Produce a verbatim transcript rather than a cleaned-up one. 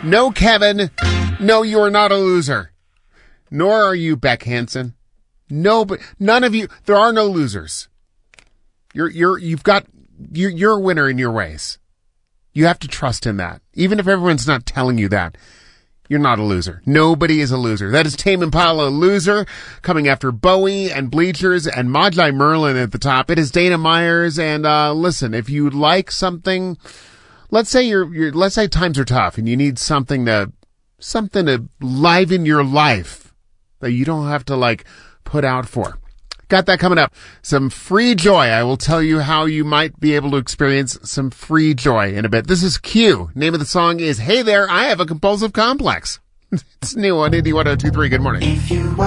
No, Kevin. No, you are not a loser. Nor are you, Beck Hansen. No, but none of you. There are no losers. You're, you're, you've got, you're, you're a winner in your ways. You have to trust in that. Even if everyone's not telling you that, you're not a loser. Nobody is a loser. That is Tame Impala, Loser, coming after Bowie and Bleachers and Modli Merlin at the top. It is Dana Myers. And, uh, listen, if you like something, let's say you're, you're, let's say times are tough and you need something to, something to liven your life that you don't have to like put out for. Got that coming up. Some free joy. I will tell you how you might be able to experience some free joy in a bit. This is Q. Name of the song is Hey There, I Have a Compulsive Complex. It's new on Indie one oh two three. Good morning.